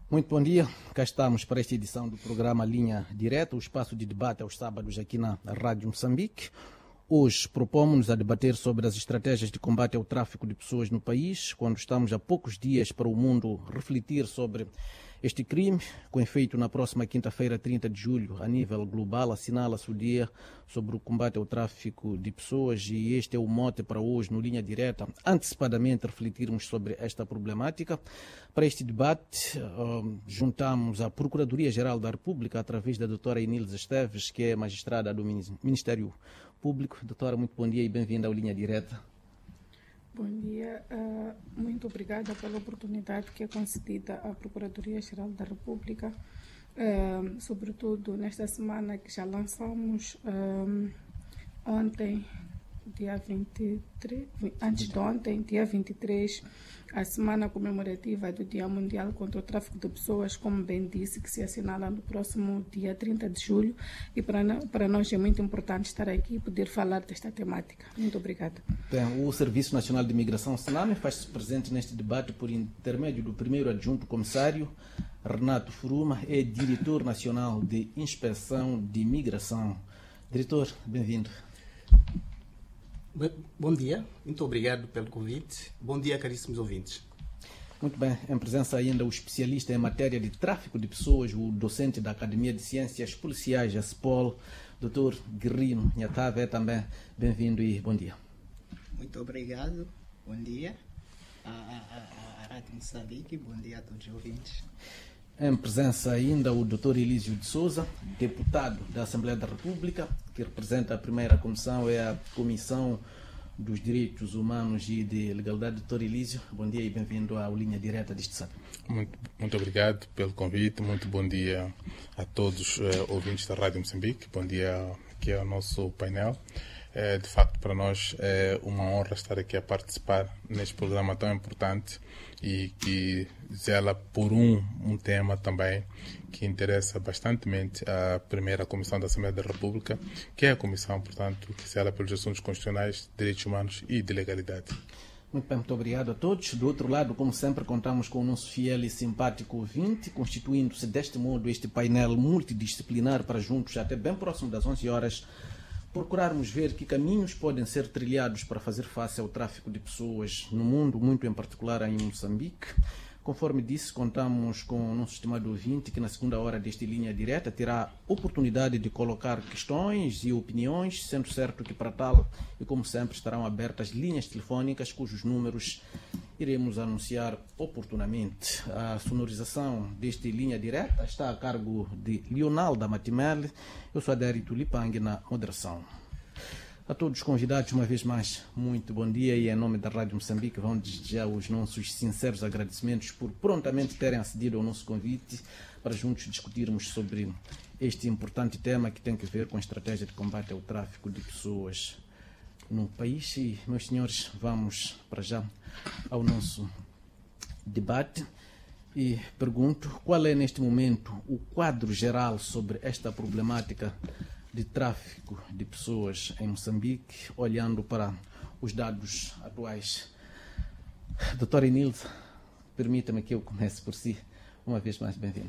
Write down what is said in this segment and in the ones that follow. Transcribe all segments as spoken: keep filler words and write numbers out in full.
Muito bom dia, cá estamos para esta edição do programa Linha Direta, o espaço de debate aos sábados aqui na Rádio Moçambique. Hoje propomos-nos a debater sobre as estratégias de combate ao tráfico de pessoas no país, quando estamos a poucos dias para o mundo refletir sobre este crime, com efeito na próxima quinta-feira, trinta de julho, a nível global, assinala-se o dia sobre o combate ao tráfico de pessoas e este é o mote para hoje no Linha Direta, antecipadamente refletirmos sobre esta problemática. Para este debate, uh, juntamos a Procuradoria-Geral da República através da doutora Inilza Esteves, que é magistrada do Ministério Público. Doutora, muito bom dia e bem-vinda ao Linha Direta. Bom dia, uh, muito obrigada pela oportunidade que é concedida à Procuradoria-Geral da República, uh, sobretudo nesta semana que já lançamos uh, ontem, dia vinte e três, antes de ontem, dia vinte e três, a semana comemorativa do Dia Mundial contra o Tráfico de Pessoas, como bem disse, que se assinala no próximo dia trinta de julho, e para, para nós é muito importante estar aqui e poder falar desta temática. Muito obrigada. Bem, o Serviço Nacional de Imigração, SNAMI, faz-se presente neste debate por intermédio do primeiro adjunto comissário, Renato Furuma, é diretor nacional de Inspeção de Imigração. Diretor, bem-vindo. Bom dia, muito obrigado pelo convite. Bom dia, caríssimos ouvintes. Muito bem, em presença ainda o especialista em matéria de tráfico de pessoas, o docente da Academia de Ciências Policiais, a SPOL, doutor Guerrino Nhatave, é também bem-vindo e bom dia. Muito obrigado, bom dia a, a, a Rádio Moçambique, bom dia a todos os ouvintes. Em presença ainda o doutor Elísio de Souza, deputado da Assembleia da República, que representa a primeira comissão, é a Comissão dos Direitos Humanos e de Legalidade. Doutor Elísio, bom dia e bem-vindo à Linha Direta deste sábado. Muito, muito obrigado pelo convite, muito bom dia a todos os uh, ouvintes da Rádio Moçambique, bom dia aqui ao nosso painel. É, de facto, para nós é uma honra estar aqui a participar neste programa tão importante e que zela por um, um tema também que interessa bastantemente a primeira Comissão da Assembleia da República, que é a comissão, portanto, que zela pelos assuntos constitucionais, direitos humanos e de legalidade. Muito bem, muito obrigado a todos. Do outro lado, como sempre, contamos com o nosso fiel e simpático ouvinte, constituindo-se deste modo este painel multidisciplinar para juntos, até bem próximo das onze horas, procurarmos ver que caminhos podem ser trilhados para fazer face ao tráfico de pessoas no mundo, muito em particular em Moçambique. Conforme disse, contamos com o nosso estimado ouvinte que na segunda hora desta Linha Direta terá oportunidade de colocar questões e opiniões, sendo certo que para tal, e como sempre, estarão abertas linhas telefónicas cujos números iremos anunciar oportunamente. A sonorização desta Linha Direta está a cargo de Leonalda Matimele. Eu sou Adérito Lipang na moderação. A todos os convidados, uma vez mais, muito bom dia e em nome da Rádio Moçambique vão desejar os nossos sinceros agradecimentos por prontamente terem acedido ao nosso convite para juntos discutirmos sobre este importante tema que tem a ver com a estratégia de combate ao tráfico de pessoas no país. E, meus senhores, vamos para já ao nosso debate e pergunto qual é neste momento o quadro geral sobre esta problemática de tráfico de pessoas em Moçambique, olhando para os dados atuais. Doutora Inilza, permita-me que eu comece por si. Uma vez mais, bem-vinda.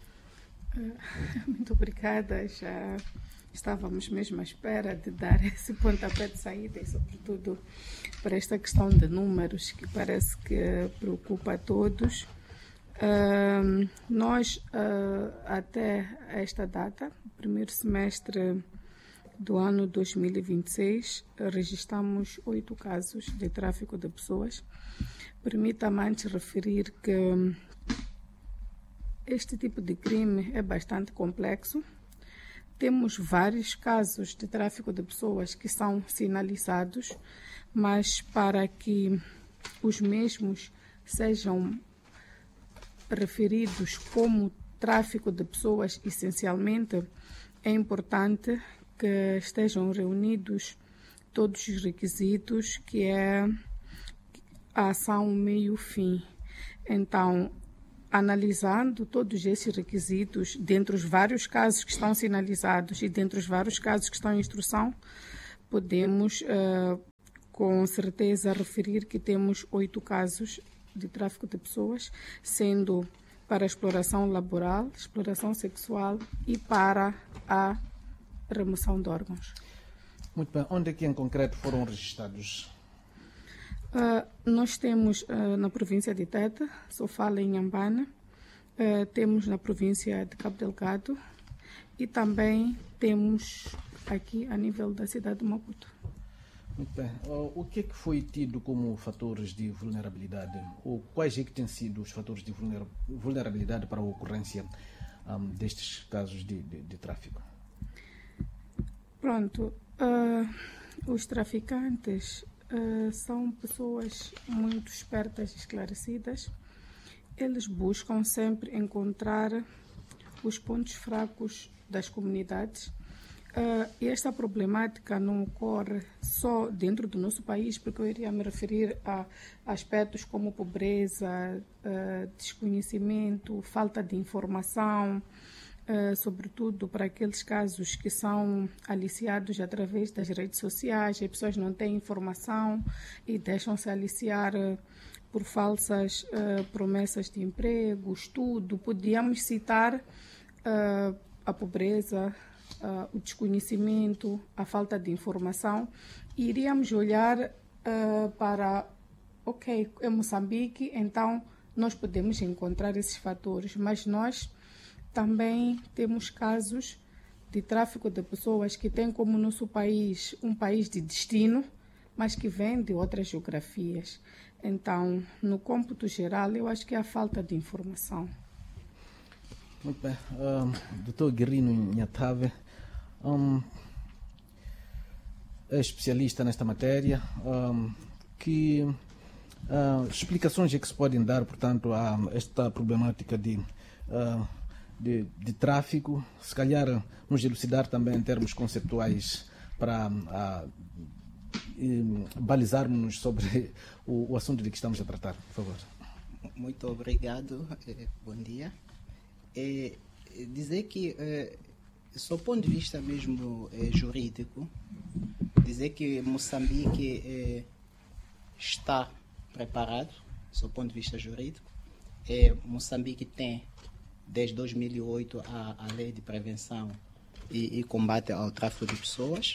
Muito obrigada. Já estávamos mesmo à espera de dar esse pontapé de saída e, sobretudo, para esta questão de números que parece que preocupa a todos. Uh, nós, uh, até esta data, primeiro semestre do ano dois mil e vinte e seis, registramos oito casos de tráfico de pessoas. Permita-me antes referir que este tipo de crime é bastante complexo. Temos vários casos de tráfico de pessoas que são sinalizados, mas para que os mesmos sejam referidos como tráfico de pessoas, essencialmente, é importante que estejam reunidos todos os requisitos, que é a ação meio-fim. Então, analisando todos esses requisitos, dentre os vários casos que estão sinalizados e dentre os vários casos que estão em instrução, podemos, uh, com certeza, referir que temos oito casos de tráfico de pessoas, sendo para a exploração laboral, exploração sexual e para a remoção de órgãos. Muito bem. Onde é que em concreto foram registrados? Uh, nós temos uh, na província de Tete, Sofala e Inhambane, uh, temos na província de Cabo Delgado e também temos aqui a nível da cidade de Maputo. Muito bem. Uh, o que é que foi tido como fatores de vulnerabilidade? Ou quais é que têm sido os fatores de vulner- vulnerabilidade para a ocorrência um, destes casos de, de, de tráfico? Pronto. Uh, os traficantes uh, são pessoas muito espertas e esclarecidas. Eles buscam sempre encontrar os pontos fracos das comunidades. Uh, e esta problemática não ocorre só dentro do nosso país, porque eu iria me referir a aspectos como pobreza, uh, desconhecimento, falta de informação, uh, sobretudo para aqueles casos que são aliciados através das redes sociais. As pessoas não têm informação e deixam-se aliciar uh, por falsas uh, promessas de emprego, estudo. Podíamos citar uh, a pobreza, Uh, o desconhecimento, a falta de informação, e iríamos olhar uh, para, ok, é Moçambique, então nós podemos encontrar esses fatores, mas nós também temos casos de tráfico de pessoas que têm como nosso país um país de destino, mas que vêm de outras geografias. Então, no cômputo geral, eu acho que é a falta de informação. Muito bem. Um, doutor Guerrino Nhatave, um, é especialista nesta matéria. Um, que uh, explicações é que se podem dar, portanto, a esta problemática de, uh, de, de tráfico? Se calhar nos elucidar também em termos conceptuais para uh, e, balizarmos sobre o, o assunto de que estamos a tratar, por favor. Muito obrigado. Eh, bom dia. É, dizer que, é, sob o ponto de vista mesmo é, jurídico, dizer que Moçambique é, está preparado, sob o ponto de vista jurídico. É, Moçambique tem, desde dois mil e oito, a, a Lei de Prevenção e, e Combate ao Tráfico de Pessoas,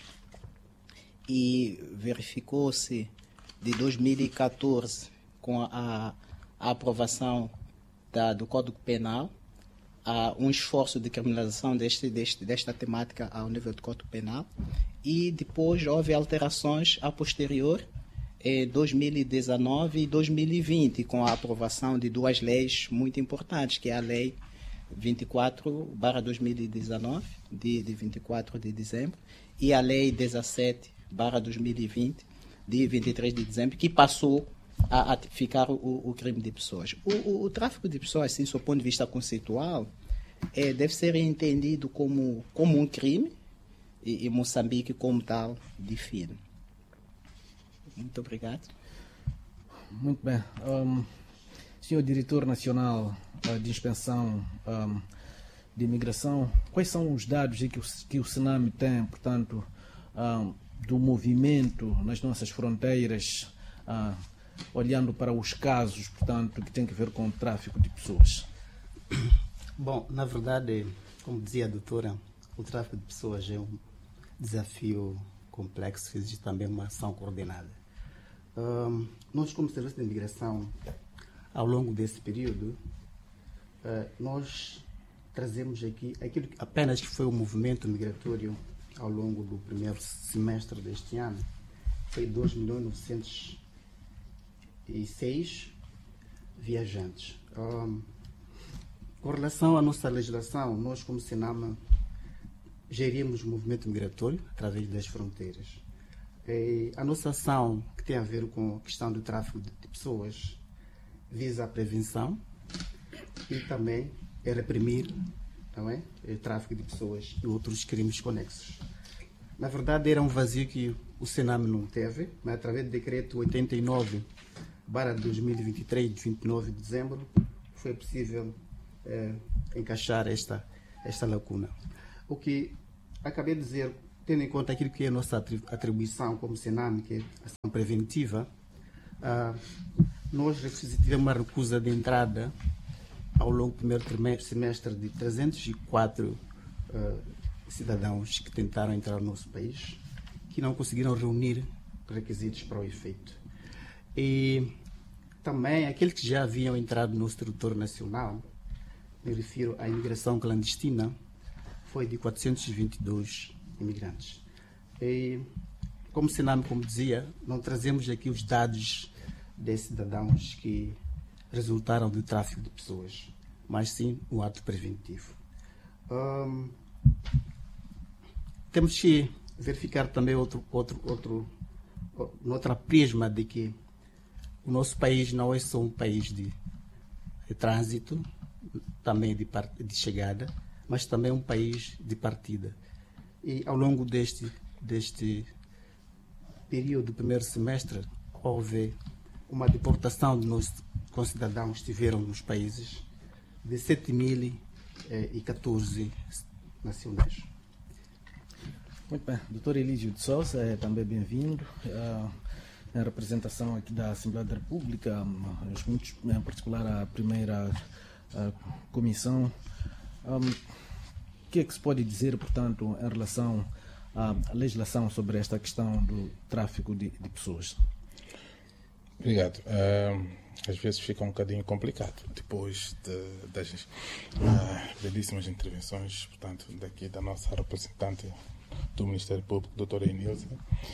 e verificou-se de dois mil e catorze, com a, a aprovação da, do Código Penal, há um esforço de criminalização deste, deste, desta temática ao nível do Código Penal, e depois houve alterações a posterior, em dois mil e dezenove e dois mil e vinte, com a aprovação de duas leis muito importantes, que é a Lei vinte e quatro barra dois mil e dezenove, de, de vinte e quatro de dezembro, e a Lei dezessete barra dois mil e vinte, de vinte e três de dezembro, que passou a, a ficar o, o crime de pessoas. O, o, o tráfico de pessoas, assim, do ponto de vista conceitual, é, deve ser entendido como, como um crime, e, e Moçambique, como tal, define. Muito obrigado. Muito bem. Um, senhor Diretor Nacional uh, de Inspeção um, de Imigração, quais são os dados que o, que o Sename tem, portanto, um, do movimento nas nossas fronteiras, uh, olhando para os casos, portanto, que têm a ver com o tráfico de pessoas? Bom, na verdade, como dizia a doutora, o tráfico de pessoas é um desafio complexo que exige também uma ação coordenada. Um, nós, como Serviço de Imigração, ao longo desse período, uh, nós trazemos aqui aquilo que apenas que foi o movimento migratório ao longo do primeiro semestre deste ano, foi dois milhões novecentos e seis viajantes. Um, com relação à nossa legislação, nós, como Senama, gerimos o movimento migratório através das fronteiras. E a nossa ação, que tem a ver com a questão do tráfico de pessoas, visa a prevenção e também é reprimir, não é, o tráfico de pessoas e outros crimes conexos. Na verdade, era um vazio que o Sename não teve, mas através do decreto oitenta e nove barra dois mil e vinte e três, de vinte e nove de dezembro, foi possível é, encaixar esta, esta lacuna. O que acabei de dizer, tendo em conta aquilo que é a nossa atribuição como Sename, que é ação preventiva, ah, nós tivemos uma recusa de entrada ao longo do primeiro semestre de trezentos e quatro uh, cidadãos que tentaram entrar no nosso país, que não conseguiram reunir requisitos para o efeito. E também aqueles que já haviam entrado no território nacional, me refiro à imigração clandestina, foi de quatrocentos e vinte e dois imigrantes. E, como o Sename, como dizia, não trazemos aqui os dados de cidadãos que resultaram do tráfico de pessoas, mas sim o ato preventivo. Hum, temos que verificar também outro, outro, outro, outra prisma de que o nosso país não é só um país de, de trânsito, também de, de chegada, mas também um país de partida. E ao longo deste, deste período do primeiro semestre, houve uma deportação de nossos concidadãos que estiveram nos países de sete mil e catorze nacionais. Muito bem. doutor Elígio de Sousa, é também bem-vindo. Uh, em representação aqui da Assembleia da República, os muitos, em particular a primeira uh, comissão. Um, o que é que se pode dizer, portanto, em relação à legislação sobre esta questão do tráfico de, de pessoas? Obrigado. Uh, às vezes fica um bocadinho complicado, depois de, das uh, belíssimas intervenções, portanto, daqui da nossa representante do Ministério Público, doutora Inilza.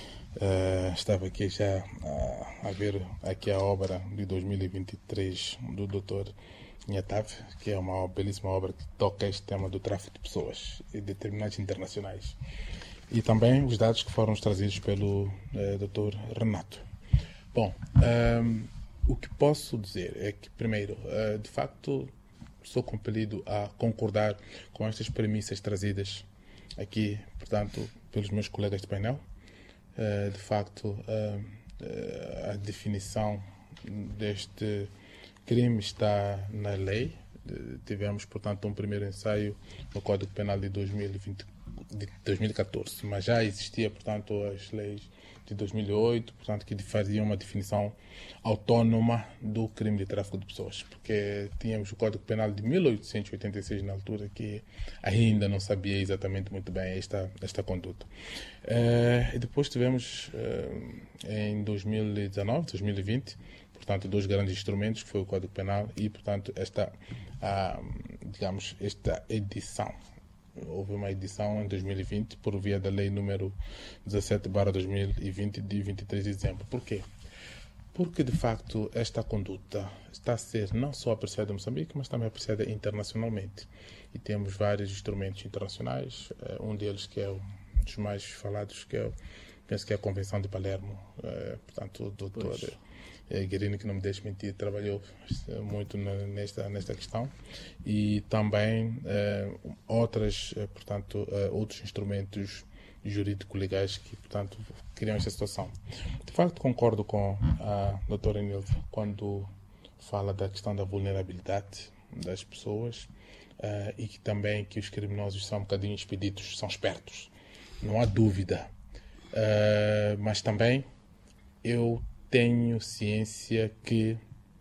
Uh, estava aqui já uh, a ver aqui a obra de dois mil e vinte e três do doutor Nhatav, que é uma belíssima obra que toca este tema do tráfico de pessoas e de terminais internacionais. E também os dados que foram trazidos pelo uh, doutor Renato. Bom, um, o que posso dizer é que, primeiro, uh, de facto, sou compelido a concordar com estas premissas trazidas aqui, portanto, pelos meus colegas de painel. Uh, de facto, uh, uh, a definição deste crime está na lei. Uh, tivemos, portanto, um primeiro ensaio no Código Penal de, dois mil e vinte, de dois mil e catorze, mas já existia, portanto, as leis de dois mil e oito, portanto, que faziam uma definição autónoma do crime de tráfico de pessoas, porque tínhamos o Código Penal de mil oitocentos e oitenta e seis na altura, que ainda não sabia exatamente muito bem esta, esta conduta. Uh, e depois tivemos, uh, em dois mil e dezenove, dois mil e vinte, portanto, dois grandes instrumentos, que foi o Código Penal e, portanto, esta, uh, digamos, esta edição. Houve uma edição em dois mil e vinte por via da lei número dezassete barra dois mil e vinte de vinte e três de dezembro. Por quê? Porque, de facto, esta conduta está a ser não só apreciada em Moçambique, mas também apreciada internacionalmente. E temos vários instrumentos internacionais, um deles que é um dos mais falados, que é, penso que é a Convenção de Palermo. Portanto, o doutor Guerino, que não me deixe mentir, trabalhou muito nesta, nesta questão, e também eh, outras, eh, portanto, eh, outros instrumentos jurídico-legais que, portanto, criam esta situação. De facto, concordo com a doutora Nilva quando fala da questão da vulnerabilidade das pessoas eh, e que também que os criminosos são um bocadinho expeditos, são espertos, não há dúvida. Uh, mas também eu tenho ciência que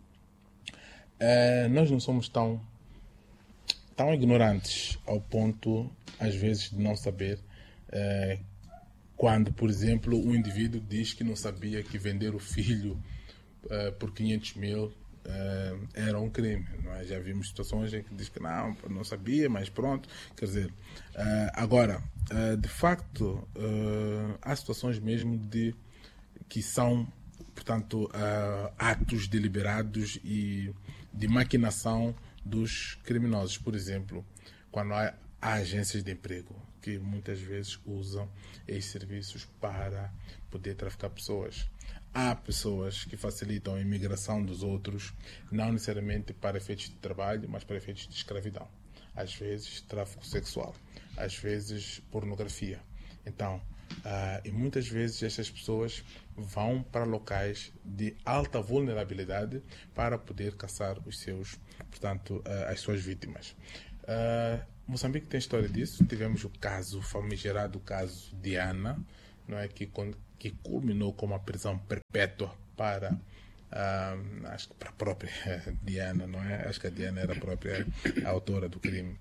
uh, nós não somos tão, tão ignorantes ao ponto, às vezes, de não saber uh, quando, por exemplo, um indivíduo diz que não sabia que vender o filho uh, por quinhentos mil uh, era um crime. Não é? Já vimos situações em que diz que não, não sabia, mas pronto. Quer dizer, uh, agora, uh, de facto, uh, há situações mesmo de que são, portanto, uh, atos deliberados e de maquinação dos criminosos. Por exemplo, quando há, há agências de emprego que muitas vezes usam esses serviços para poder traficar pessoas. Há pessoas que facilitam a imigração dos outros, não necessariamente para efeitos de trabalho, mas para efeitos de escravidão. Às vezes, tráfico sexual. Às vezes, pornografia. Então, Uh, e muitas vezes essas pessoas vão para locais de alta vulnerabilidade para poder caçar os seus, portanto, uh, as suas vítimas. Uh, Moçambique tem história disso. Tivemos o caso, o famigerado caso Diana, não é, que, que culminou com uma prisão perpétua para uh, acho que para a própria Diana, não é? Acho que a Diana era a própria autora do crime,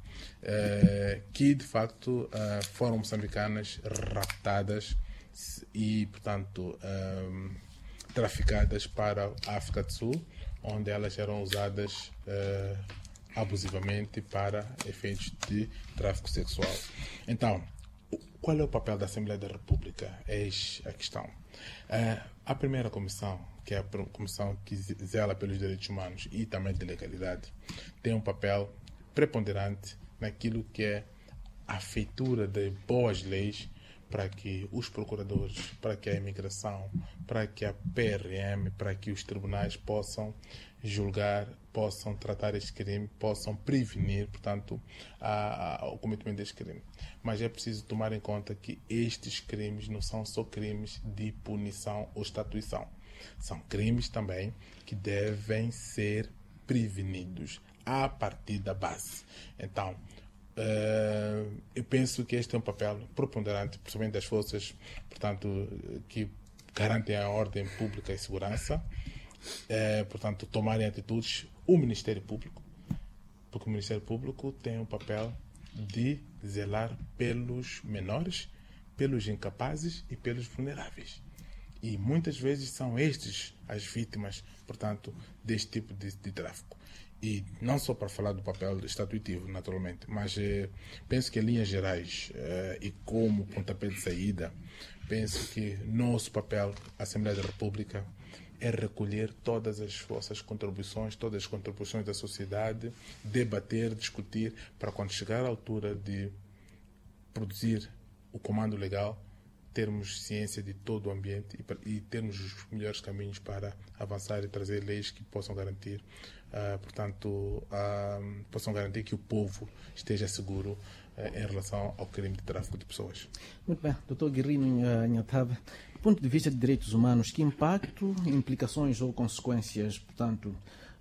uh, que de facto uh, foram moçambicanas raptadas e, portanto, uh, traficadas para a África do Sul, onde elas eram usadas uh, abusivamente para efeitos de tráfico sexual. Então, qual é o papel da Assembleia da República? Eis a questão. Uh, a primeira comissão, que é a comissão que zela pelos direitos humanos e também de legalidade, tem um papel preponderante naquilo que é a feitura de boas leis para que os procuradores, para que a imigração, para que a P R M, para que os tribunais possam julgar, possam tratar este crime, possam prevenir, portanto, a, a, o cometimento deste crime. Mas é preciso tomar em conta que estes crimes não são só crimes de punição ou estatuição. São crimes também que devem ser prevenidos a partir da base. Então, Uh, eu penso que este é um papel preponderante, principalmente das forças, portanto, que garantem a ordem pública e segurança, uh, portanto, tomarem atitudes, o Ministério Público, porque o Ministério Público tem um papel de zelar pelos menores, pelos incapazes e pelos vulneráveis. E muitas vezes são estes as vítimas, portanto, deste tipo de, de tráfico. E não só para falar do papel estatuitivo, naturalmente, mas eh, penso que em linhas gerais eh, e como pontapé de saída, penso que nosso papel, Assembleia da República, é recolher todas as vossas contribuições, todas as contribuições da sociedade, debater, discutir, para quando chegar à altura de produzir o comando legal, termos ciência de todo o ambiente e, e termos os melhores caminhos para avançar e trazer leis que possam garantir, uh, portanto, uh, possam garantir que o povo esteja seguro uh, em relação ao crime de tráfico de pessoas. Muito bem, doutor Guirino uh, Nhataba, do ponto de vista de direitos humanos, que impacto, implicações ou consequências, portanto,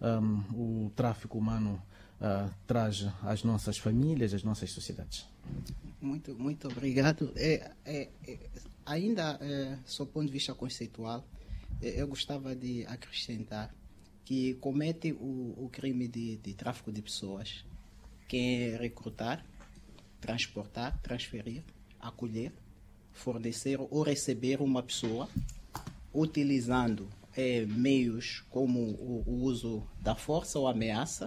um, o tráfico humano uh, traz às nossas famílias, às nossas sociedades? Muito, muito obrigado. É, é, é, ainda, é, sob o ponto de vista conceitual, é, eu gostava de acrescentar que comete o, o crime de, de tráfico de pessoas quem é recrutar, transportar, transferir, acolher, fornecer ou receber uma pessoa utilizando é, meios como o, o uso da força ou ameaça,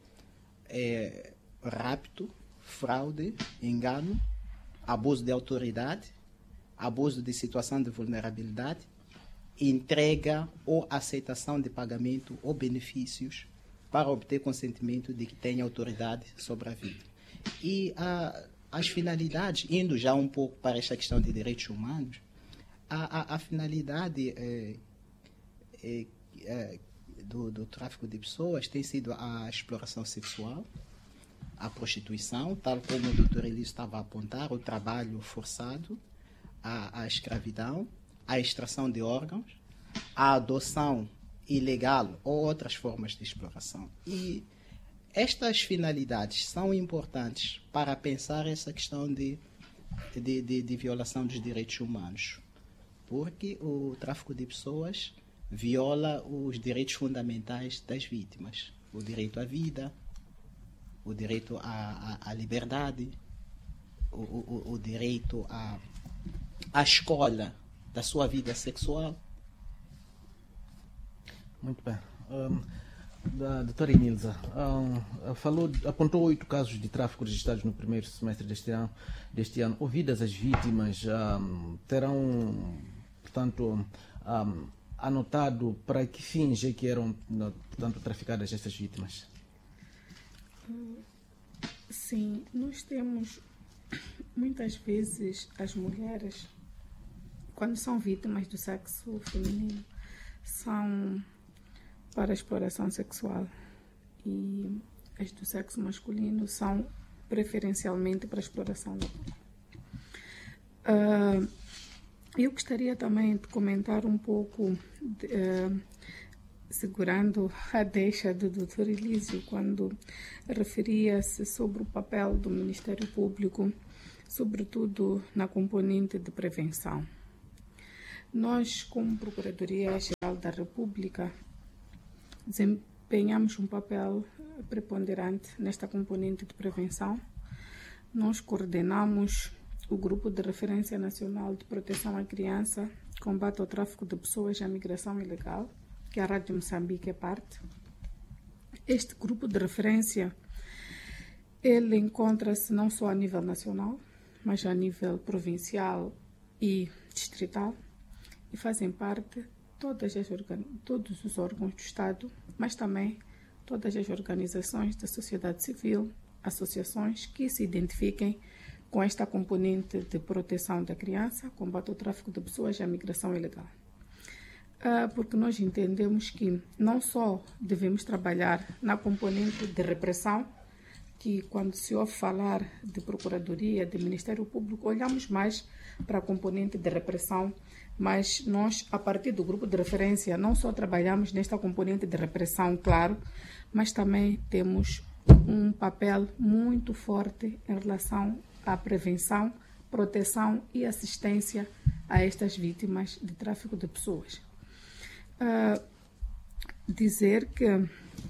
é, rapto, fraude, engano, abuso de autoridade, abuso de situação de vulnerabilidade, entrega ou aceitação de pagamento ou benefícios para obter consentimento de que tenha autoridade sobre a vida. E a, as finalidades, indo já um pouco para esta questão de direitos humanos, a, a, a finalidade é, é, é, do, do tráfico de pessoas tem sido a exploração sexual, a prostituição, tal como o doutor Elísio estava a apontar, o trabalho forçado, a, a escravidão, a extração de órgãos, a adoção ilegal ou outras formas de exploração. E estas finalidades são importantes para pensar essa questão de, de, de, de violação dos direitos humanos, porque o tráfico de pessoas viola os direitos fundamentais das vítimas, o direito à vida, o direito à, à, à liberdade, o, o, o direito à, à escolha da sua vida sexual. Muito bem. Um, da doutora Inilza, um, falou, apontou oito casos de tráfico registrados no primeiro semestre deste ano. Deste ano. Ouvidas as vítimas, um, terão, portanto, um, anotado para que fins é que eram, portanto, traficadas estas vítimas? Sim, nós temos muitas vezes as mulheres, quando são vítimas do sexo feminino, são para exploração sexual, e as do sexo masculino são preferencialmente para exploração laboral. Uh, eu gostaria também de comentar um pouco de, uh, segurando a deixa do doutor Elísio, quando referia-se sobre o papel do Ministério Público, sobretudo na componente de prevenção. Nós, como Procuradoria-Geral da República, desempenhamos um papel preponderante nesta componente de prevenção. Nós coordenamos o Grupo de Referência Nacional de Proteção à Criança, Combate ao Tráfico de Pessoas e à Migração Ilegal, que a Rádio Moçambique é parte. Este grupo de referência, ele encontra-se não só a nível nacional, mas a nível provincial e distrital, e fazem parte todas as organ... todos os órgãos do Estado, mas também todas as organizações da sociedade civil, associações que se identifiquem com esta componente de proteção da criança, combate ao tráfico de pessoas e à migração ilegal. Porque nós entendemos que não só devemos trabalhar na componente de repressão, que quando se ouve falar de Procuradoria, de Ministério Público, olhamos mais para a componente de repressão, mas nós, a partir do grupo de referência, não só trabalhamos nesta componente de repressão, claro, mas também temos um papel muito forte em relação à prevenção, proteção e assistência a estas vítimas de tráfico de pessoas. Uh, dizer que uh,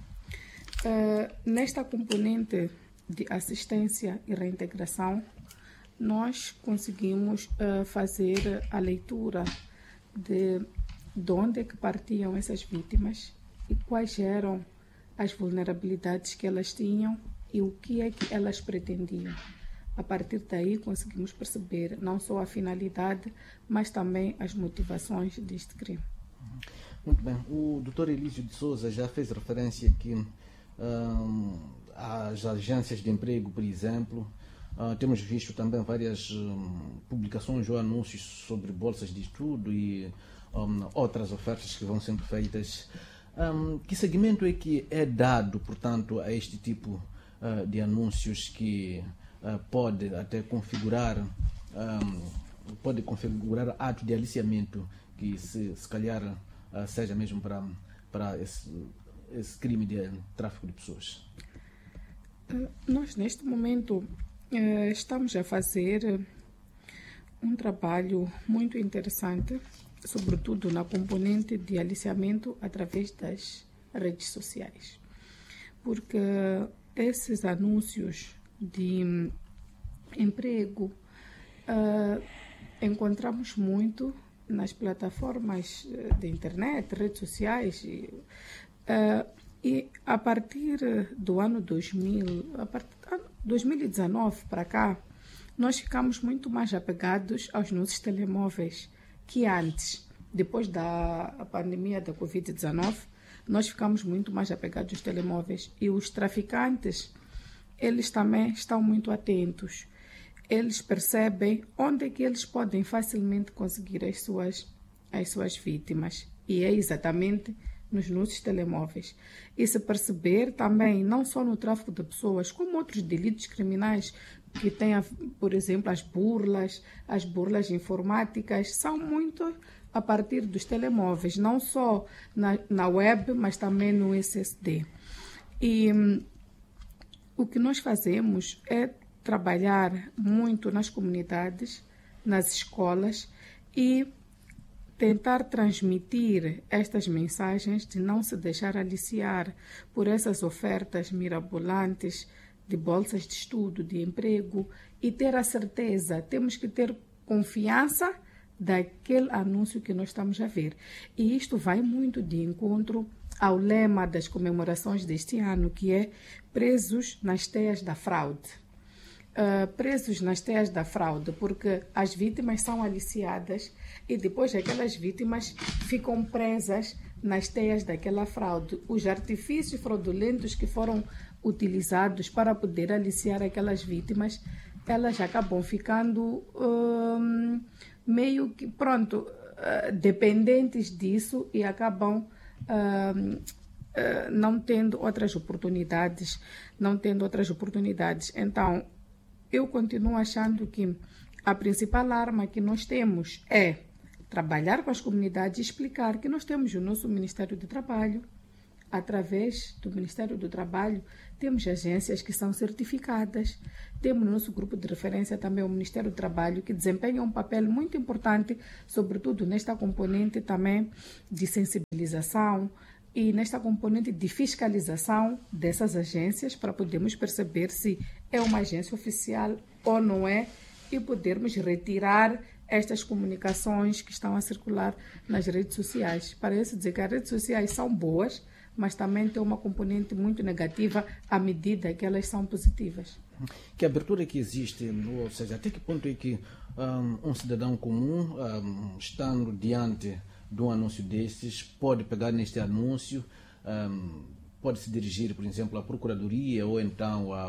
nesta componente de assistência e reintegração, nós conseguimos uh, fazer a leitura de, de onde é que partiam essas vítimas e quais eram as vulnerabilidades que elas tinham e o que é que elas pretendiam. A partir daí conseguimos perceber não só a finalidade, mas também as motivações deste crime. Muito bem. O doutor Elísio de Souza já fez referência que um, às agências de emprego, por exemplo, uh, temos visto também várias um, publicações ou anúncios sobre bolsas de estudo e um, outras ofertas que vão sendo feitas. Um, que segmento é que é dado, portanto, a este tipo uh, de anúncios que uh, pode até configurar um, pode configurar ato de aliciamento que se, se calhar uh, seja mesmo para, para esse, esse crime de tráfico de pessoas? Uh, nós neste momento uh, estamos a fazer um trabalho muito interessante, sobretudo na componente de aliciamento através das redes sociais. Porque esses anúncios de emprego uh, encontramos muito nas plataformas de internet, redes sociais, e, uh, e a partir do ano dois mil, a partir de dois mil e dezenove para cá, nós ficamos muito mais apegados aos nossos telemóveis que antes. Depois da pandemia da covid dezenove, nós ficamos muito mais apegados aos telemóveis e os traficantes, eles também estão muito atentos. Eles percebem onde é que eles podem facilmente conseguir as suas, as suas vítimas. E é exatamente nos nossos telemóveis. E se perceber também, não só no tráfico de pessoas, como outros delitos criminais que têm, por exemplo, as burlas, as burlas informáticas, são muito a partir dos telemóveis, não só na, na web, mas também no S S D. E hum, o que nós fazemos é trabalhar muito nas comunidades, nas escolas e tentar transmitir estas mensagens de não se deixar aliciar por essas ofertas mirabolantes de bolsas de estudo, de emprego, e ter a certeza, temos que ter confiança daquele anúncio que nós estamos a ver. E isto vai muito de encontro ao lema das comemorações deste ano, que é presos nas teias da fraude. Uh, presos nas teias da fraude, porque as vítimas são aliciadas e depois aquelas vítimas ficam presas nas teias daquela fraude. Os artifícios fraudulentos que foram utilizados para poder aliciar aquelas vítimas, elas acabam ficando um, meio que, pronto, uh, dependentes disso e acabam uh, uh, não tendo outras oportunidades, não tendo outras oportunidades. Então, eu continuo achando que a principal arma que nós temos é trabalhar com as comunidades e explicar que nós temos o nosso Ministério do Trabalho. Através do Ministério do Trabalho, temos agências que são certificadas. Temos no nosso grupo de referência também o Ministério do Trabalho, que desempenha um papel muito importante, sobretudo nesta componente também de sensibilização, e nesta componente de fiscalização dessas agências, para podermos perceber se é uma agência oficial ou não é, e podermos retirar estas comunicações que estão a circular nas redes sociais. Parece dizer que as redes sociais são boas, mas também tem uma componente muito negativa à medida que elas são positivas. Que abertura que existe, ou seja, até que ponto é que um, um cidadão comum, um, estando diante de um anúncio desses, pode pegar neste anúncio, um, pode se dirigir, por exemplo, à Procuradoria ou então à,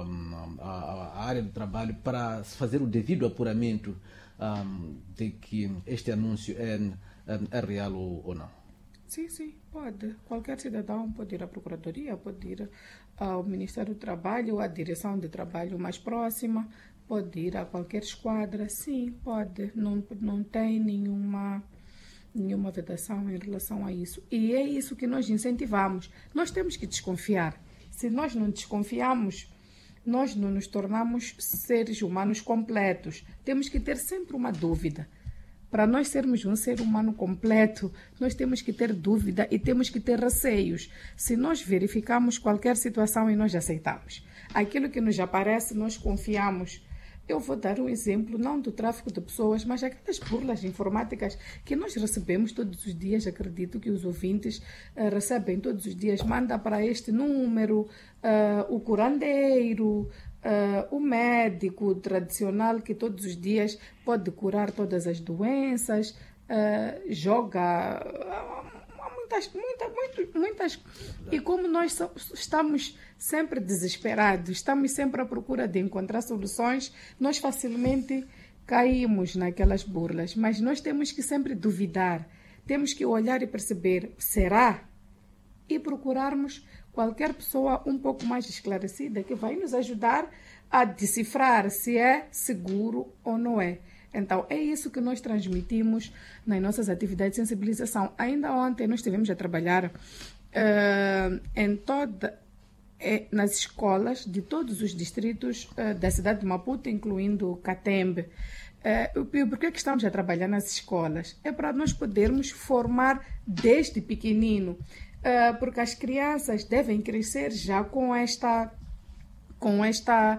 à, à área de trabalho para fazer o devido apuramento um, de que este anúncio é, é real ou, ou não? Sim, sim, pode. Qualquer cidadão pode ir à Procuradoria, pode ir ao Ministério do Trabalho, à direção de trabalho mais próxima, pode ir a qualquer esquadra, sim, pode. Não, não tem nenhuma, nenhuma vedação em relação a isso. E é isso que nós incentivamos. Nós temos que desconfiar. Se nós não desconfiamos, nós não nos tornamos seres humanos completos. Temos que ter sempre uma dúvida. Para nós sermos um ser humano completo, nós temos que ter dúvida e temos que ter receios. Se nós verificamos qualquer situação e nós aceitamos, aquilo que nos aparece, nós confiamos. Eu vou dar um exemplo, não do tráfico de pessoas, mas aquelas burlas informáticas que nós recebemos todos os dias. Acredito que os ouvintes uh, recebem todos os dias. Manda para este número, uh, o curandeiro, Uh, o médico tradicional que todos os dias pode curar todas as doenças, uh, joga uh, muitas, muitas, muitas, muitas. E como nós so, estamos sempre desesperados, estamos sempre à procura de encontrar soluções, nós facilmente caímos naquelas burlas. Mas nós temos que sempre duvidar, temos que olhar e perceber, será? E procurarmos qualquer pessoa um pouco mais esclarecida que vai nos ajudar a decifrar se é seguro ou não é. Então, é isso que nós transmitimos nas nossas atividades de sensibilização. Ainda ontem nós estivemos a trabalhar uh, em toda, eh, nas escolas de todos os distritos uh, da cidade de Maputo, incluindo Catembe. Uh, por que que estamos a trabalhar nas escolas? É para nós podermos formar desde pequenino. Uh, porque as crianças devem crescer já com esta, com esta,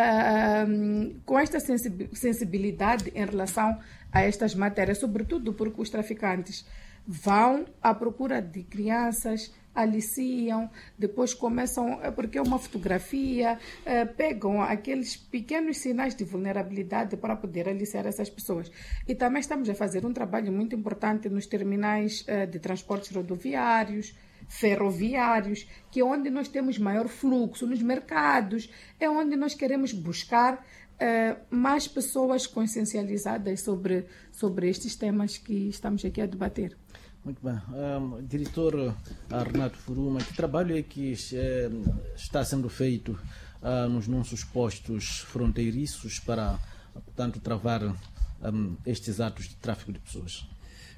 uh, com esta sensibilidade em relação a estas matérias, sobretudo porque os traficantes vão à procura de crianças, aliciam, depois começam, porque é uma fotografia, uh, pegam aqueles pequenos sinais de vulnerabilidade para poder aliciar essas pessoas. E também estamos a fazer um trabalho muito importante nos terminais uh, de transportes rodoviários, ferroviários, que é onde nós temos maior fluxo, nos mercados, é onde nós queremos buscar uh, mais pessoas consciencializadas sobre, sobre estes temas que estamos aqui a debater. Muito bem. Um, diretor Renato Furuma, que trabalho é que é, está sendo feito uh, nos nossos postos fronteiriços para, portanto, travar um, estes atos de tráfico de pessoas?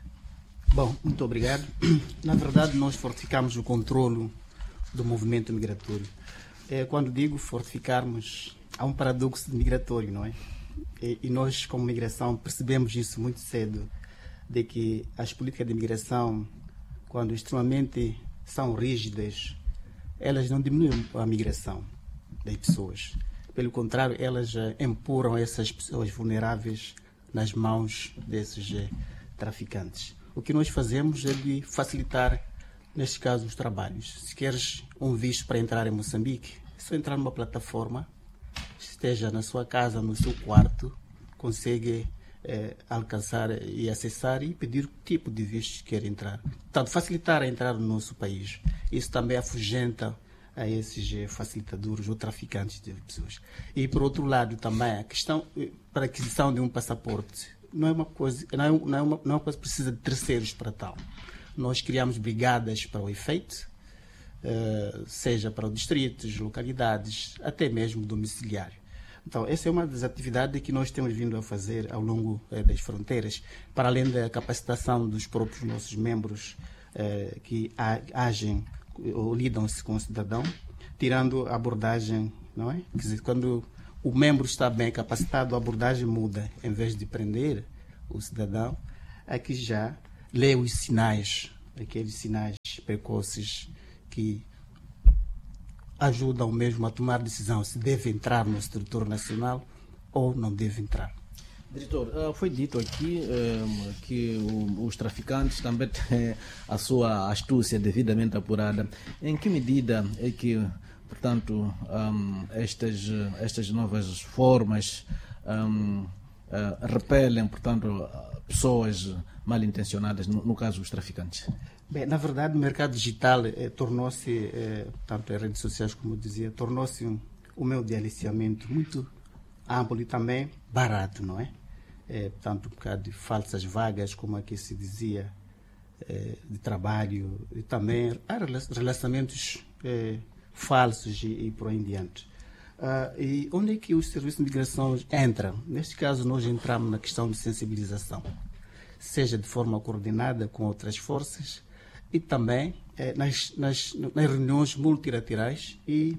Bom, muito obrigado. Na verdade, nós fortificamos o controlo do movimento migratório. É, quando digo fortificarmos, há um paradoxo migratório, não é? E, e nós, como migração, percebemos isso muito cedo, de que as políticas de migração, quando extremamente são rígidas, elas não diminuem a migração das pessoas. Pelo contrário, elas empurram essas pessoas vulneráveis nas mãos desses traficantes. O que nós fazemos é de facilitar, neste caso, os trabalhos. Se queres um visto para entrar em Moçambique, é só entrar numa plataforma, esteja na sua casa, no seu quarto, consegue eh, alcançar e acessar e pedir o tipo de visto que quer entrar. Portanto, facilitar a entrada no nosso país. Isso também afugenta a esses facilitadores ou traficantes de pessoas. E, por outro lado, também a questão para a aquisição de um passaporte. Não é uma coisa, não é, não é uma, não é uma coisa que precisa de terceiros para tal. Nós criamos brigadas para o efeito, uh, seja para os distritos, localidades, até mesmo domiciliário. Então, essa é uma das atividades que nós temos vindo a fazer ao longo uh, das fronteiras, para além da capacitação dos próprios nossos membros uh, que agem ou lidam-se com o cidadão, tirando a abordagem, não é? Quer dizer, quando o membro está bem capacitado, a abordagem muda. Em vez de prender o cidadão, aqui já lê os sinais aqueles sinais precoces que ajudam mesmo a tomar decisão se deve entrar no território nacional ou não deve entrar. Diretor, foi dito aqui um, que o, os traficantes também têm a sua astúcia devidamente apurada. Em que medida é que, portanto, um, estas, estas novas formas um, uh, repelem, portanto, pessoas mal intencionadas, no, no caso os traficantes? Bem, na verdade, o mercado digital eh, tornou-se, eh, tanto as redes sociais como eu dizia, tornou-se um, um meio de aliciamento muito amplo e também barato, não é? É, portanto, por causa de falsas vagas, como aqui se dizia, é, de trabalho, e também há relacionamentos é, falsos e, e por aí em diante. Ah, e onde é que os serviços de migração entram? Neste caso, nós entramos na questão de sensibilização, seja de forma coordenada com outras forças e também é, nas, nas, nas reuniões multilaterais e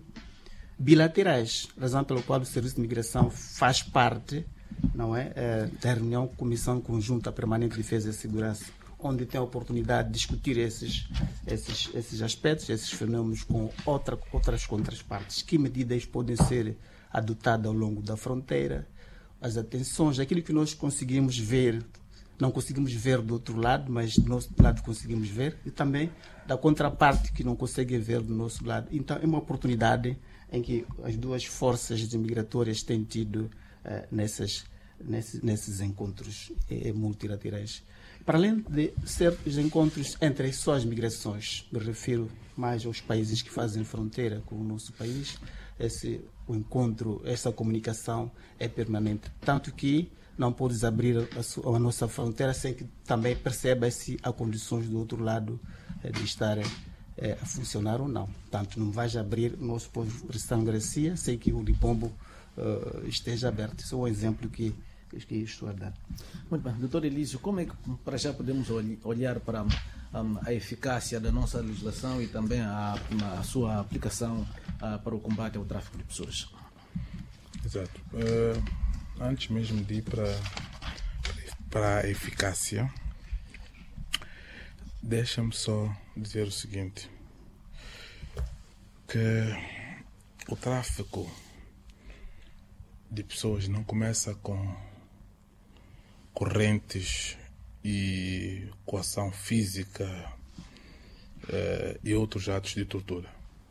bilaterais, razão pela qual o serviço de migração faz parte, não é, é da reunião Comissão Conjunta Permanente de Defesa e Segurança, onde tem a oportunidade de discutir esses, esses, esses aspectos, esses fenômenos com outra, outras contrapartes. Que medidas podem ser adotadas ao longo da fronteira, as atenções, aquilo que nós conseguimos ver, não conseguimos ver do outro lado, mas do nosso lado conseguimos ver, e também da contraparte que não consegue ver do nosso lado. Então é uma oportunidade em que as duas forças migratórias têm tido uh, nessas, nesses, nesses encontros eh, multilaterais. Para além de ser os encontros entre só as migrações, me refiro mais aos países que fazem fronteira com o nosso país, esse, o encontro, essa comunicação é permanente. Tanto que não podes abrir a, sua, a nossa fronteira sem que também perceba se há condições do outro lado eh, de estar eh, a funcionar ou não. Portanto, não vais abrir o nosso povo Cristão Gracia sem que o Lipombo uh, esteja aberto. Isso é um exemplo que, que estou a dar. Muito bem. Doutor Elísio, como é que para já podemos olhar para um, a eficácia da nossa legislação e também a, a sua aplicação uh, para o combate ao tráfico de pessoas? Exato. Uh... Antes mesmo de ir para, para a eficácia, deixa-me só dizer o seguinte, que o tráfico de pessoas não começa com correntes e coação física eh, e outros atos de tortura.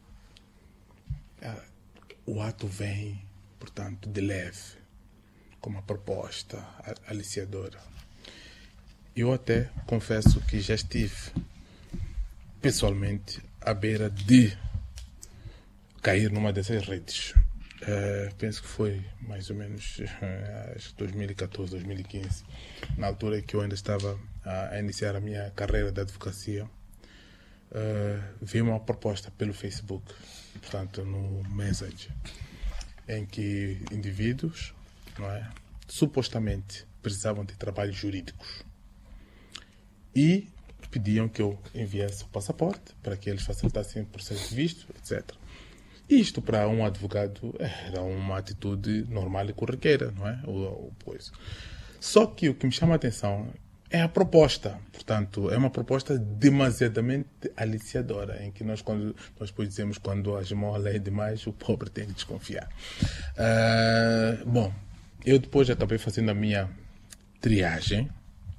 O ato vem, portanto, de leve, com uma proposta aliciadora. Eu até confesso que já estive pessoalmente à beira de cair numa dessas redes. Uh, penso que foi mais ou menos uh, dois mil e catorze, dois mil e quinze, na altura que eu ainda estava a, a iniciar a minha carreira de advocacia. Uh, vi uma proposta pelo Facebook, portanto no Message, em que indivíduos, não é, supostamente precisavam de trabalhos jurídicos e pediam que eu enviasse o passaporte para que eles facilitassem o processo de visto, etcétera. Isto para um advogado era uma atitude normal e corriqueira, não é? O, o, pois. Só que o que me chama a atenção é a proposta. Portanto, é uma proposta demasiadamente aliciadora, em que nós, quando, nós depois dizemos quando a esmola é demais, o pobre tem que desconfiar. Uh, bom, eu depois acabei fazendo a minha triagem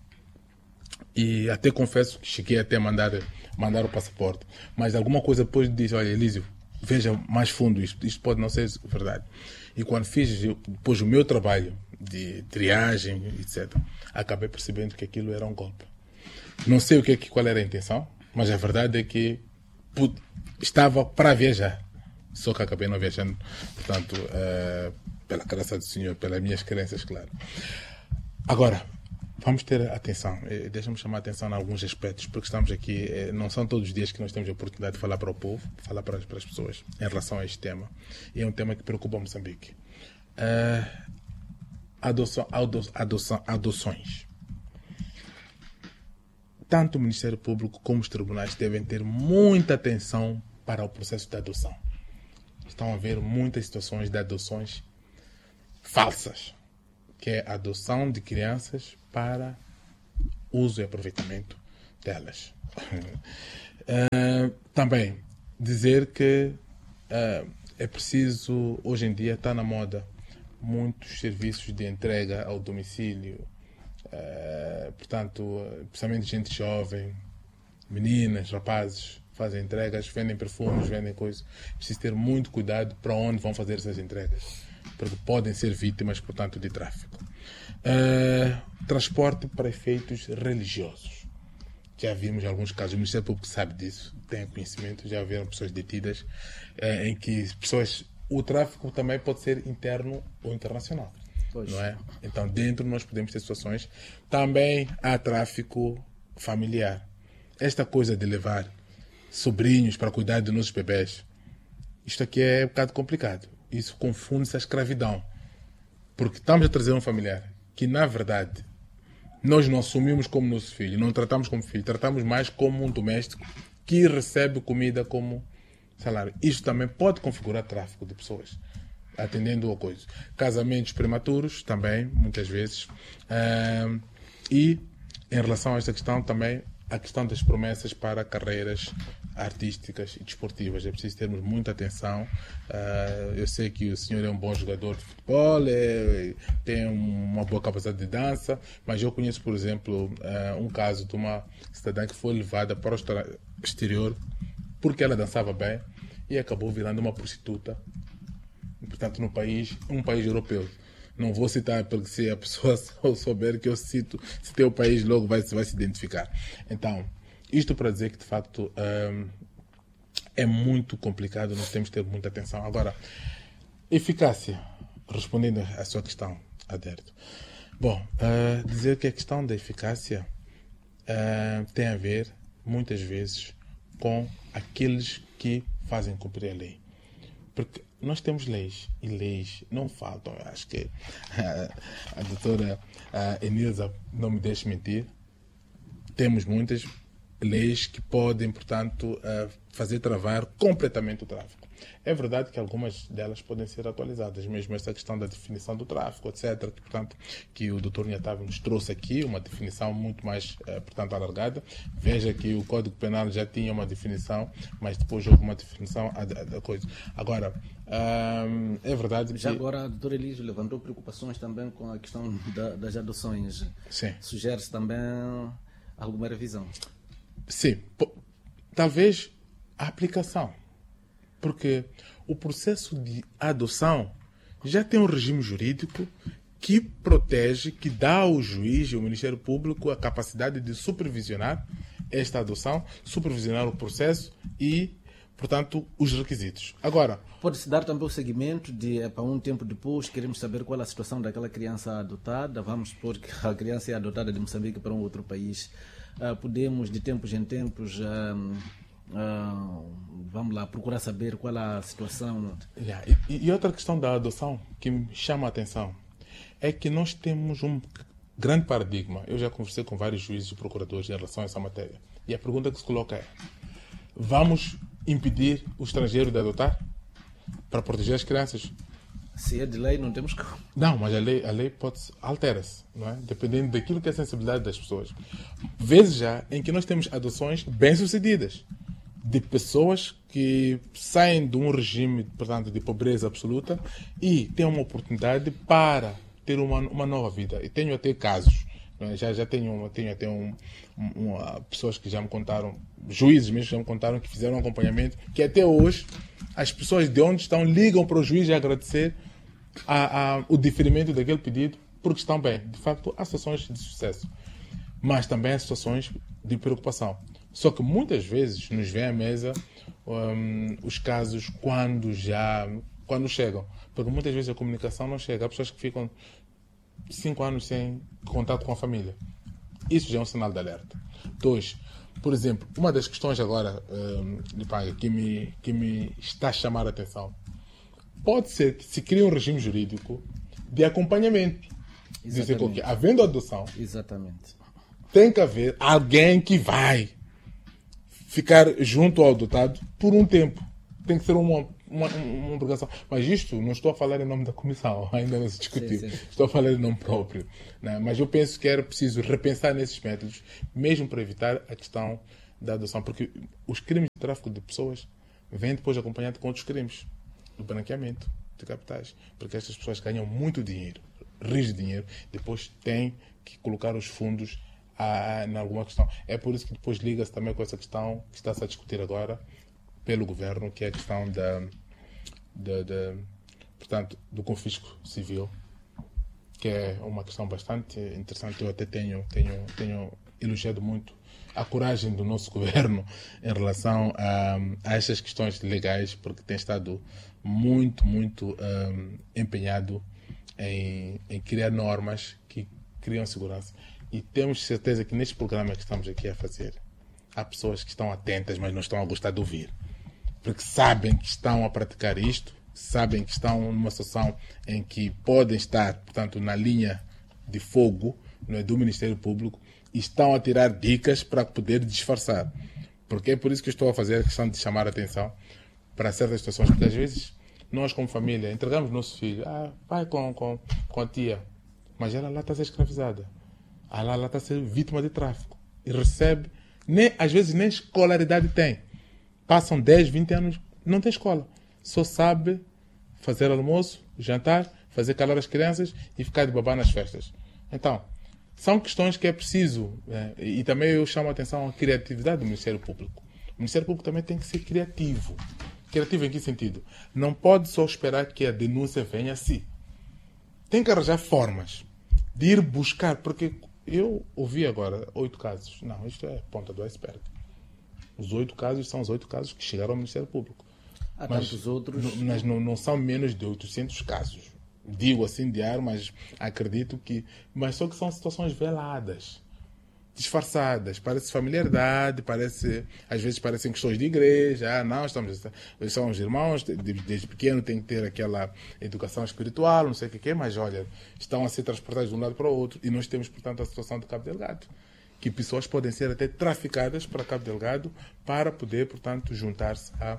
e até confesso que cheguei até a mandar, mandar o passaporte, mas alguma coisa depois disse, olha, Elísio, veja mais fundo isto, isto pode não ser verdade. E quando fiz depois o meu trabalho de triagem, etcétera, acabei percebendo que aquilo era um golpe. Não sei o que, qual era a intenção, mas a verdade é que pude, estava para viajar, só que acabei não viajando, portanto, uh, pela graça do Senhor, pelas minhas crenças, claro. Agora, vamos ter atenção, eh, deixa-me chamar a atenção em alguns aspectos, porque estamos aqui, eh, não são todos os dias que nós temos a oportunidade de falar para o povo, falar para as, para as pessoas em relação a este tema. E é um tema que preocupa Moçambique. Uh, adoção, adoção, adoção, adoções. Tanto o Ministério Público como os tribunais devem ter muita atenção para o processo de adoção. Estão a haver muitas situações de adoções falsas, que é a adoção de crianças para uso e aproveitamento delas. Uh, também dizer que uh, é preciso, hoje em dia está na moda, muitos serviços de entrega ao domicílio, uh, portanto, principalmente gente jovem, meninas, rapazes, fazem entregas, vendem perfumes, vendem coisas. Preciso ter muito cuidado para onde vão fazer essas entregas, porque podem ser vítimas, portanto, de tráfico. Uh, transporte para efeitos religiosos. Já vimos alguns casos, o Ministério Público sabe disso, tem conhecimento, já haveram pessoas detidas uh, em que pessoas... O tráfico também pode ser interno ou internacional, pois. Não é? Então, dentro nós podemos ter situações. Também há tráfico familiar. Esta coisa de levar sobrinhos para cuidar dos nossos bebés, isto aqui é um bocado complicado. Isso confunde-se à escravidão. Porque estamos a trazer um familiar que, na verdade, nós não assumimos como nosso filho, não tratamos como filho, tratamos mais como um doméstico que recebe comida como salário. Isto também pode configurar tráfico de pessoas, atendendo a coisas. Casamentos prematuros também, muitas vezes. Uh, e, em relação a esta questão, também a questão das promessas para carreiras artísticas e desportivas. É preciso termos muita atenção. Uh, eu sei que o senhor é um bom jogador de futebol, é, tem uma boa capacidade de dança, mas eu conheço, por exemplo, uh, um caso de uma cidadã que foi levada para o exterior porque ela dançava bem e acabou virando uma prostituta, portanto, no país, um país europeu. Não vou citar, porque se a pessoa souber que eu cito, citei o país, logo vai, vai se identificar. Então, isto para dizer que, de facto, um, é muito complicado, nós temos que ter muita atenção. Agora, eficácia, respondendo à sua questão, Adérito. Bom, uh, dizer que a questão da eficácia uh, tem a ver, muitas vezes, com aqueles que fazem cumprir a lei. Porque nós temos leis, e leis não faltam. Eu acho que a, a doutora a Enilza não me deixe mentir. Temos muitas leis que podem, portanto, fazer travar completamente o tráfico. É verdade que algumas delas podem ser atualizadas, mesmo essa questão da definição do tráfico, etcétera. Que, portanto, que o doutor Nhatave nos trouxe aqui, uma definição muito mais, portanto, alargada. Veja que o Código Penal já tinha uma definição, mas depois houve uma definição da coisa. Agora, hum, é verdade que... Já agora a doutora Elísio levantou preocupações também com a questão da, das adoções. Sim. Sugere-se também alguma revisão? Sim. Talvez a aplicação. Porque o processo de adoção já tem um regime jurídico que protege, que dá ao juiz e ao Ministério Público a capacidade de supervisionar esta adoção, supervisionar o processo e, portanto, os requisitos. Agora, pode-se dar também o seguimento de, para um tempo depois, queremos saber qual é a situação daquela criança adotada. Vamos supor que a criança é adotada de Moçambique para um outro país. Uh, podemos, de tempos em tempos... Uh, Uh, vamos lá, procurar saber qual é a situação. Yeah. E, e outra questão da adoção que me chama a atenção é que nós temos um grande paradigma. Eu já conversei com vários juízes e procuradores em relação a essa matéria. E a pergunta que se coloca é: vamos impedir o estrangeiro de adotar para proteger as crianças? Se é de lei, não temos que... Não, mas a lei, a lei pode altera-se, não é? Dependendo daquilo que é a sensibilidade das pessoas. Vezes já em que nós temos adoções bem-sucedidas de pessoas que saem de um regime, portanto, de pobreza absoluta e têm uma oportunidade para ter uma, uma nova vida. E tenho até casos, não é? já, já tenho, tenho até um, um, uma, pessoas que já me contaram, juízes mesmo que já me contaram, que fizeram um acompanhamento, que até hoje as pessoas de onde estão ligam para o juiz a agradecer a, a, o diferimento daquele pedido, porque estão bem. De facto, há situações de sucesso, mas também há situações de preocupação. Só que muitas vezes nos vem à mesa um, os casos quando já quando chegam. Porque muitas vezes a comunicação não chega. Há pessoas que ficam cinco anos sem contato com a família. Isso já é um sinal de alerta. Dois, por exemplo, uma das questões agora um, que, me, que me está a chamar a atenção. Pode ser que se crie um regime jurídico de acompanhamento. Dizer que, havendo adoção, exatamente, tem que haver alguém que vai ficar junto ao adotado por um tempo. Tem que ser uma, uma, uma obrigação. Mas isto, não estou a falar em nome da comissão, ainda não se discutiu. Sim, sim. Estou a falar em nome próprio. Né? Mas eu penso que era preciso repensar nesses métodos, mesmo para evitar a questão da adoção. Porque os crimes de tráfico de pessoas vêm depois acompanhados com outros crimes. Do branqueamento de capitais. Porque estas pessoas ganham muito dinheiro, rios de dinheiro, depois têm que colocar os fundos a, em alguma questão. É por isso que depois liga-se também com essa questão que está-se a discutir agora pelo governo, que é a questão da, da, da, portanto, do confisco civil, que é uma questão bastante interessante. Eu até tenho, tenho, tenho elogiado muito a coragem do nosso governo em relação a, a estas questões legais, porque tem estado muito, muito um, empenhado em, em criar normas que criam segurança. E temos certeza que neste programa que estamos aqui a fazer, há pessoas que estão atentas, mas não estão a gostar de ouvir. Porque sabem que estão a praticar isto, sabem que estão numa situação em que podem estar, portanto, na linha de fogo, não é, do Ministério Público, e estão a tirar dicas para poder disfarçar. Porque é por isso que eu estou a fazer a questão de chamar a atenção para certas situações. Porque às vezes, nós como família, entregamos nosso filho, ah, vai com, com, com a tia, mas ela lá está a ser escravizada. Ela lá está a ser vítima de tráfico. E recebe, nem, às vezes nem escolaridade tem. Passam dez, vinte anos, não tem escola. Só sabe fazer almoço, jantar, fazer calar as crianças e ficar de babá nas festas. Então, são questões que é preciso. É, e também eu chamo a atenção à criatividade do Ministério Público. O Ministério Público também tem que ser criativo. Criativo em que sentido? Não pode só esperar que a denúncia venha assim. Tem que arranjar formas de ir buscar, porque eu ouvi agora oito casos. Não, isto é ponta do iceberg. Os oito casos são os oito casos que chegaram ao Ministério Público. Há mas, tantos outros. Mas não, não são menos de oitocentos casos. Digo assim de ar, mas acredito que... Mas só que são situações veladas, disfarçadas. Parece familiaridade, parece... Às vezes parecem questões de igreja. Ah, não, estamos... Somos irmãos, desde pequeno tem que ter aquela educação espiritual, não sei o que é, mas olha, estão a ser transportados de um lado para o outro. E nós temos, portanto, a situação de Cabo Delgado, que pessoas podem ser até traficadas para Cabo Delgado para poder, portanto, juntar-se a,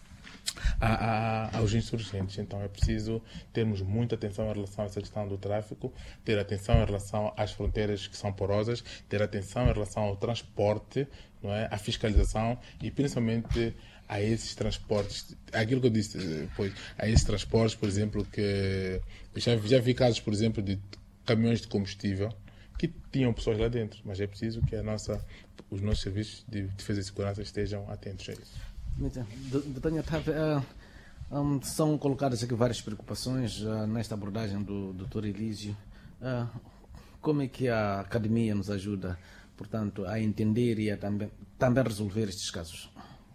a, a, aos insurgentes. Então é preciso termos muita atenção em relação a essa questão do tráfico, ter atenção em relação às fronteiras que são porosas, ter atenção em relação ao transporte, não é? À fiscalização e principalmente a esses transportes. Aquilo que eu disse, pois, a esses transportes, por exemplo, que já, já vi casos, por exemplo, de caminhões de combustível que tinham pessoas lá dentro, mas é preciso que a nossa, os nossos serviços de defesa e segurança estejam atentos a isso. Doutor Nhatave, uh, um, são colocadas aqui várias preocupações uh, nesta abordagem do doutor Elísio. Uh, como é que a academia nos ajuda, portanto, a entender e a também, também resolver estes casos?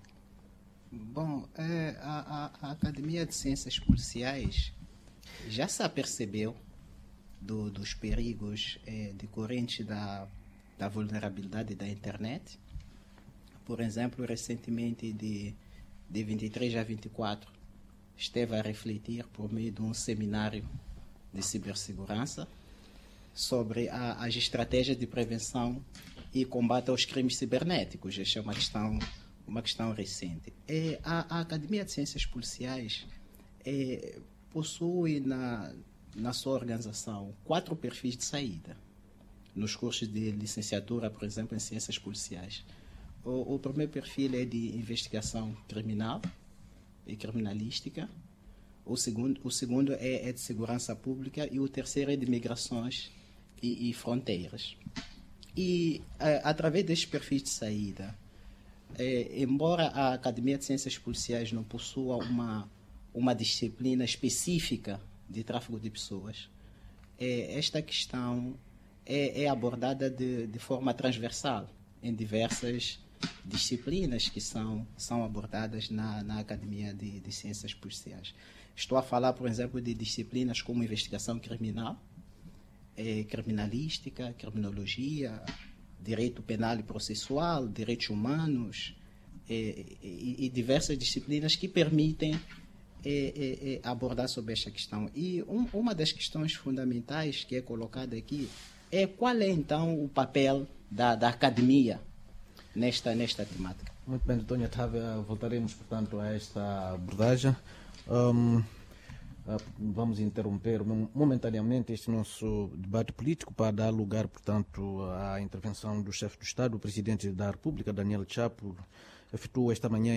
Bom, é, a, a, a Academia de Ciências Policiais já se apercebeu Do, dos perigos eh, decorrentes da, da vulnerabilidade da internet. Por exemplo, recentemente, de, de vinte e três a vinte e quatro, esteve a refletir por meio de um seminário de cibersegurança sobre a, as estratégias de prevenção e combate aos crimes cibernéticos. Esta é uma questão, uma questão recente. E a, a Academia de Ciências Policiais eh, possui na na sua organização, quatro perfis de saída nos cursos de licenciatura, por exemplo, em ciências policiais. O, o primeiro perfil é de investigação criminal e criminalística, o segundo, o segundo é, é de segurança pública e o terceiro é de migrações e, e fronteiras. E, a, através destes perfis de saída, é, embora a Academia de Ciências Policiais não possua uma, uma disciplina específica de tráfico de pessoas, é, esta questão é, é abordada de, de forma transversal em diversas disciplinas que são, são abordadas na, na Academia de, de Ciências Policiais. Estou a falar, por exemplo, de disciplinas como investigação criminal, é, criminalística, criminologia, direito penal e processual, direitos humanos, é, e, e diversas disciplinas que permitem É, é, é abordar sobre esta questão. E um, uma das questões fundamentais que é colocada aqui é qual é, então, o papel da, da academia nesta, nesta temática. Muito bem, doutor Nhatave, voltaremos, portanto, a esta abordagem. Um, vamos interromper momentaneamente este nosso debate político para dar lugar, portanto, à intervenção do chefe do Estado, o presidente da República, Daniel Chapo, efetuou esta manhã